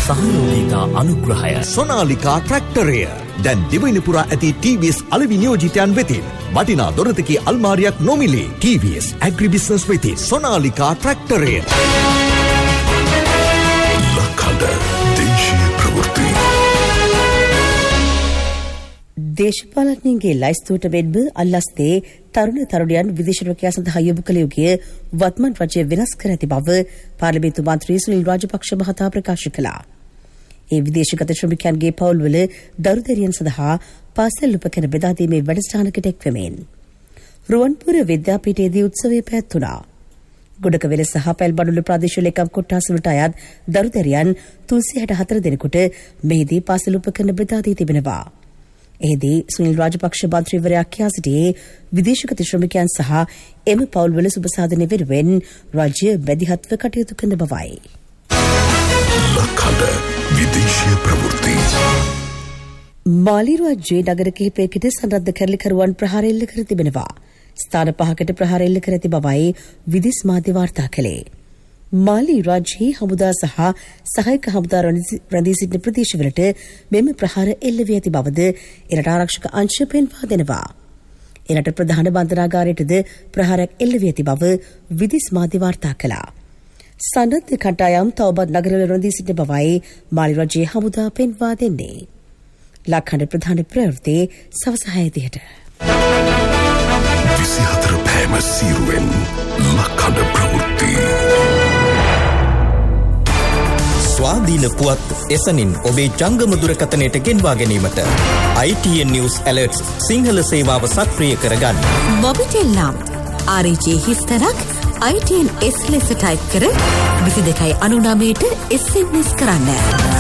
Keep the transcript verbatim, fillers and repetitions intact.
සහයෝගිතා අනුග්‍රහය. සොනාලිකා ට්‍රැක්ටරය දැන් දිවයින පුරා ඇති ටී වී එස් අලෙවි නියෝජිතයන් වෙතින් වටිනා දොරටකි අල්මාරියක් නොමිලේ. ටී වී එස් ඇග්‍රිබිස්නස් වෙතින් සොනාලිකා ට්‍රැක්ටරය. ලක්හඬ දේශීය ප්‍රවෘත්ති. දේශපාලඥයින්ගේ ලයිස්තුවට මෙන්ම අල්ලස්තේ තරුණ තරුණියන් විදේශ රැකියා සඳහා යොමු කළ යුගයේ වත්මන් රජය වෙනස් කර ඇති බව පාර්ලිමේන්තු මන්ත්‍රී සුනිල් රාජපක්ෂ මහතා ප්‍රකාශ කළා. ඒ විදේශගත ශ්‍රමිකයන්ගේ පවුල්වල දරුදැරියන් සඳහා පාසල් උපකරණ බෙදා දීමේ වැඩසටහනකට එක්වෙමින් රුවන්පුර විද්‍යාපීඨයේදී උත්සවය පැවැත්වුණා. ගොඩකවෙල සහ පැල්බඩුල්ල ප්‍රාදේශීය ලේකම් කොට්ටාස වලට අයත් දරුදැරියන් තුන්සිය හැට හතර දෙනෙකුට මෙහිදී පාසල් උපකරණ බෙදා දී තිබෙනවා. එහිදී සුනිල් රාජපක්ෂ මන්ත්‍රීවරයා කියා සිටියේ විදේශගත ශ්‍රමිකයන් සහ එම පවුල්වල සුබසාධනය වෙනුවෙන් රාජ්‍ය මැදිහත්ව කටයුතු කරන බවයි. ලක්හඬ විදේශීය ප්‍රවෘත්ති. මාලි රාජ්‍යයේ නගර කිහිපයකට සන්නද්ධ කැරලිකරුවන් ප්‍රහාර එල්ල කර තිබෙනවා. ස්ථාන පහකට ප්‍රහාර එල්ල කර ඇති බවයි විදේශ මාධ්‍ය වාර්තා කළේ. මාලි රාජ්‍යයේ හමුදා සහ සහායක හමුදා රැඳී සිටින ප්‍රදේශවලට මෙම ප්‍රහාර එල්ල වී ඇති බවද එරට ආරක්ෂක අංශ පෙන්වා දෙනවා. එරට ප්‍රධාන බන්ධනාගාරයටද ප්‍රහාරයක් එල්ල වී ඇති බව විදේශ මාධ්‍ය වාර්තා කළා. සන්නද්ධ කණ්ඩායම් තවබත් නගරවල රැඳී සිටින බවයි මාලි රාජ්‍යයේ හමුදා පෙන්වා දෙන්නේ. ලක්හඬ ප්‍රධාන ප්‍රවෘත්ති සවස හය දිහට. විසිහතර පෑම සීරුවෙන් ලක්හඬ ප්‍රවෘත්ති. ස්වාධීන පුවත් එසනින් ඔබේ ජංගම දුරකථනයට ගෙන්වා ගැනීමට I T N News Alerts Sinhala සේවාව සක්‍රිය කරගන්න. මොබිටෙල් නම් R J හිස්තරක් I T N S ලෙස ටයිප් කර විසි දෙකයි අනු නවයට S M S කරන්න.